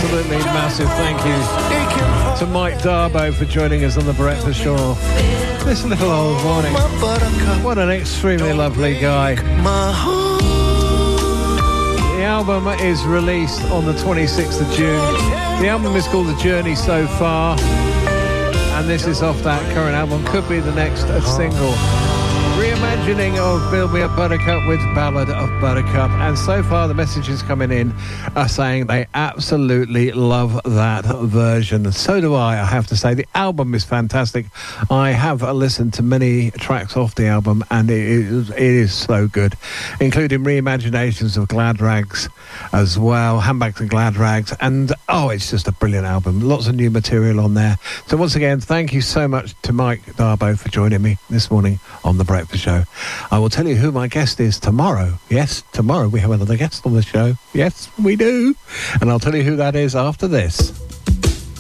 absolutely massive thank you to Mike Darbo for joining us on the Breakfast Show this little old morning. What an extremely lovely guy. The album is released on the 26th of June. The album is called The Journey So Far, and this is off that current album. Could be the next single. Reimagining of Build Me Up Buttercup with Ballad of Buttercup. And so far the messages coming in are saying they absolutely love that version. So do I have to say. The album is fantastic. I have listened to many tracks off the album and it is so good, including reimaginations of Glad Rags as well, Handbags and Glad Rags, and it's just a brilliant album. Lots of new material on there. So once again, thank you so much to Mike Darbo for joining me this morning on the Breakfast Show. I will tell you who my guest is tomorrow. Yes, tomorrow we have another guest on the show. Yes, we do. And I'll tell you who that is after this.